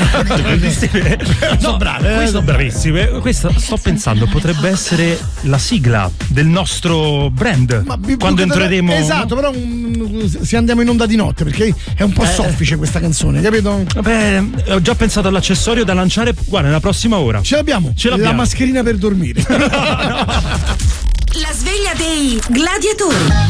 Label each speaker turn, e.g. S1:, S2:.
S1: Sono brave, sono bravissime. Questa sto pensando potrebbe essere la sigla del nostro brand quando entreremo.
S2: Esatto, però se andiamo in onda di notte, perché è un po' soffice questa canzone, capito?
S1: Vabbè, ho già pensato all'accessorio da lanciare, guarda, nella prossima ora.
S2: Ce l'abbiamo. La mascherina per dormire.
S3: La sveglia dei gladiatori.